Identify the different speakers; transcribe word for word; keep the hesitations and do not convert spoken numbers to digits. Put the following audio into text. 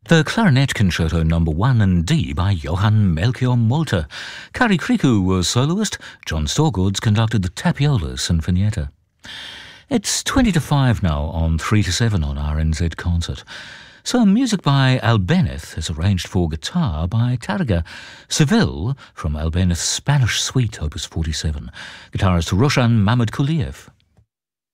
Speaker 1: The Clarinet Concerto Number one in D by Johann Melchior Molter. Kari Kriku was soloist. John Storgoods conducted the Tapiola Sinfonietta. It's twenty to five now on three to seven on R N Z Concert. Some music by Albéniz is arranged for guitar by Tárrega. Seville from Albéniz's Spanish Suite, Opus forty-seven. Guitarist Roshan Mahmoudkuliyev.